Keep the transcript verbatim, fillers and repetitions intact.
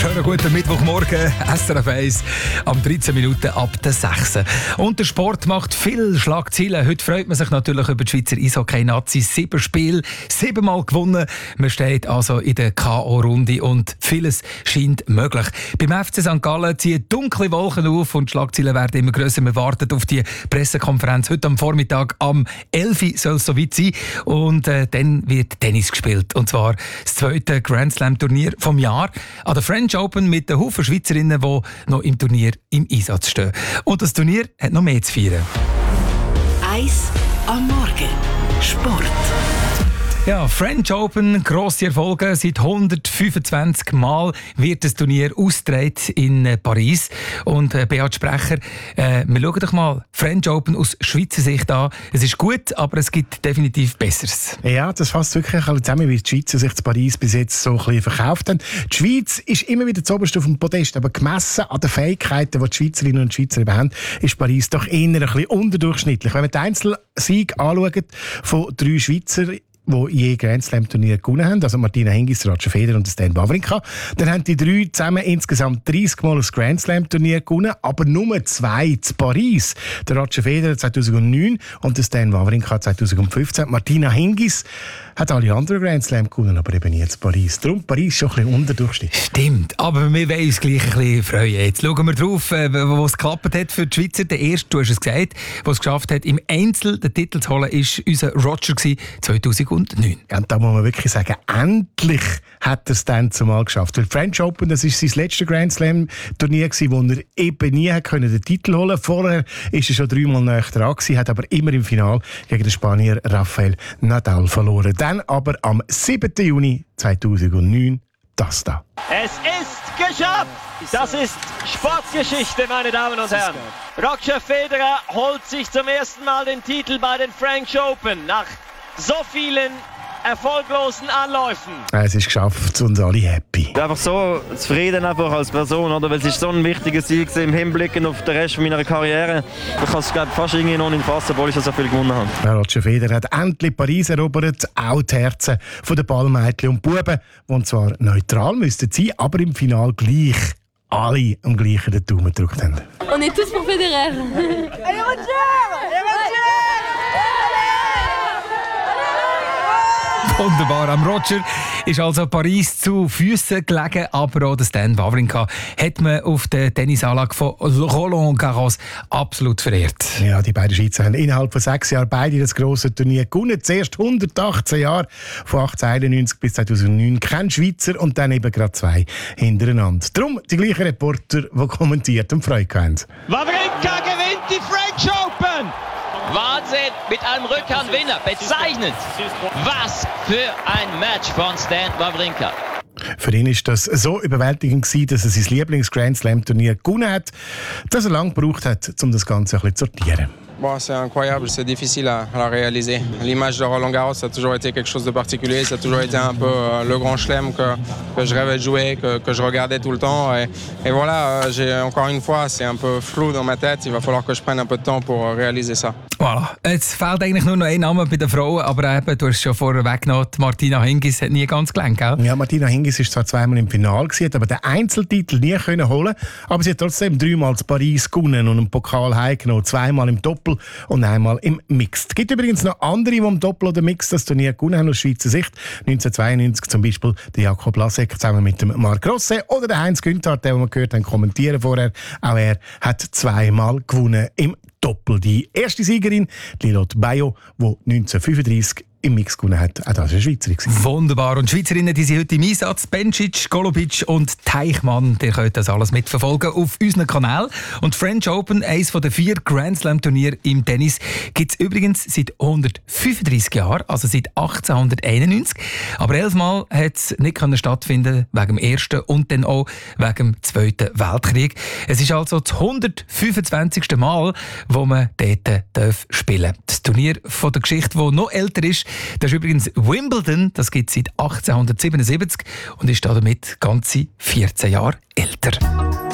Schönen guten Mittwochmorgen, S R F eins, am dreizehn Minuten ab der sechs. Und der Sport macht viel Schlagzeilen. Heute freut man sich natürlich über die Schweizer Eishockey-Nazis. Sieben Spiele, siebenmal gewonnen. Man steht also in der K O-Runde und vieles scheint möglich. Beim F C Sankt Gallen ziehen dunkle Wolken auf und die Schlagzeilen werden immer grösser. Wir warten auf die Pressekonferenz. Heute am Vormittag am elf Uhr soll es soweit sein. Und äh, dann wird Tennis gespielt. Und zwar das zweite Grand Slam-Turnier vom Jahr an der French Open mit den Haufen Schweizerinnen, die noch im Turnier im Einsatz stehen. Und das Turnier hat noch mehr zu feiern. Eis am Morgen. Sport. Ja, French Open, grosse Erfolge. Seit hundertfünfundzwanzig Mal wird das Turnier ausgetragen in äh, Paris. Und äh, Beat Sprecher, äh, wir schauen doch mal French Open aus Schweizer Sicht an. Es ist gut, aber es gibt definitiv Besseres. Ja, das fasst wirklich zusammen, wie die Schweizer sich zu Paris bis jetzt so ein bisschen verkauft haben. Die Schweiz ist immer wieder zuoberst auf dem Podest, aber gemessen an den Fähigkeiten, die die Schweizerinnen und Schweizer eben haben, ist Paris doch eher ein bisschen unterdurchschnittlich. Wenn man den Einzelsieg anschaut von drei Schweizer, die je Grand Slam Turnier gewonnen haben, also Martina Hingis, Roger Federer und Stan Wawrinka. Dann haben die drei zusammen insgesamt dreißig Mal das Grand Slam Turnier gewonnen, aber nur zwei zu Paris. Der Roger Federer zweitausendneun und der Stan Wawrinka zweitausendfünfzehn. Martina Hingis hat alle anderen Grand Slam gewonnen, aber eben nie zu Paris. Darum Paris ist schon ein bisschen unterdurchschnittlich. Stimmt, aber wir wollen uns gleich ein bisschen freuen. Jetzt schauen wir drauf, wo es geklappt hat für die Schweizer. Der erste, du hast es gesagt, der es geschafft hat, im Einzel den Titel zu holen, war unser Roger zweitausendneun. Ja, da muss man wirklich sagen, endlich hat er es dann zumal geschafft. Weil French Open, das war sein letztes Grand Slam Turnier, wo er eben nie können den Titel holen konnte. Vorher war er schon dreimal näher dran, hat aber immer im Finale gegen den Spanier Rafael Nadal verloren. Dann aber am siebten Juni zweitausendneun das da. Es ist geschafft! Das ist Sportgeschichte, meine Damen und Herren. Roger Federer holt sich zum ersten Mal den Titel bei den French Open nach so vielen erfolglosen Anläufen. Es ist geschafft und alle happy. Einfach so zufrieden einfach als Person, oder? Weil es ist so ein wichtiger Sieg im Hinblick auf den Rest meiner Karriere. Ich kann es fast irgendwie noch nicht fassen, obwohl ich so viel gewonnen habe. Ja, Roger Federer hat endlich Paris erobert, auch die Herzen der Ballmädchen und Buben, die zwar neutral müssten sein, aber im Finale gleich alle am gleichen den Daumen gedrückt haben. On est tous pour Federer. Allez Roger! Allez Roger! Wunderbar. Am Roger ist also Paris zu Füßen gelegen, aber auch der Stan Wawrinka hat man auf der Tennisanlage von Roland Garros absolut verehrt. Ja, die beiden Schweizer haben innerhalb von sechs Jahren beide das grosse Turnier gewonnen. Zuerst hundertachtzehn Jahre, von achtzehnhunderteinundneunzig bis zweitausendneun. Kein Schweizer und dann eben gerade zwei hintereinander. Darum die gleichen Reporter, die kommentiert und Freude haben. Wawrinka gewinnt die French Open! Wahnsinn, mit einem Rückhandwinner, bezeichnend. Was für ein Match von Stan Wawrinka. Für ihn war das so überwältigend, dass er sein Lieblings-Grand Slam-Turnier gewonnen hat, dass er lange gebraucht hat, um das Ganze ein bisschen zu sortieren. Bon, c'est incroyable, c'est difficile à, à réaliser. L'image de Roland Garros, ça a toujours été quelque chose de particulier, ça a toujours été un peu euh, le grand chelem que, que je rêvais de jouer, que, que je regardais tout le temps. Et, et voilà, euh, j'ai, encore une fois, c'est un peu flou dans ma tête, il va falloir que je prenne un peu de temps pour euh, réaliser ça. Voilà, jetzt fehlt eigentlich nur noch ein Name bei den Frauen, aber eben, du hast es schon vorher weggenommen, Martina Hingis hat nie ganz gelangt, gell? Ja, Martina Hingis war zwar zweimal im Finale, hat aber den Einzeltitel nie können holen, aber sie hat trotzdem dreimal zu Paris gewonnen und einen Pokal heimgenommen, zweimal im Doppel und einmal im Mixed. Es gibt übrigens noch andere, die im Doppel oder Mixed das Turnier gewonnen haben aus Schweizer Sicht. neunzehnhundertzweiundneunzig zum Beispiel der Jakob Lasek zusammen mit dem Marc Rosset oder der Heinz Günther, den wir gehört haben, kommentieren vorher. Auch er hat zweimal gewonnen im Doppel. Die erste Siegerin, Lilotte Bayo, die neunzehnhundertfünfunddreissig im Mix gewonnen hat. Auch das war eine Schweizerin. Wunderbar. Und die Schweizerinnen, die sind heute im Einsatz. Bencic, Golubic und Teichmann. Ihr könnt das alles mitverfolgen auf unserem Kanal. Und French Open, eines der vier Grand Slam Turniere im Tennis, gibt es übrigens seit hundertfünfunddreissig Jahren, also seit achtzehnhunderteinundneunzig. Aber elfmal hat es nicht stattfinden wegen dem Ersten und dann auch wegen dem Zweiten Weltkrieg. Es ist also das hundertfünfundzwanzigste Mal, wo man dort spielen darf. Das Turnier von der Geschichte, das noch älter ist, das ist übrigens Wimbledon, das gibt es seit achtzehnhundertsiebenundsiebzig und ist damit ganze vierzehn Jahre älter.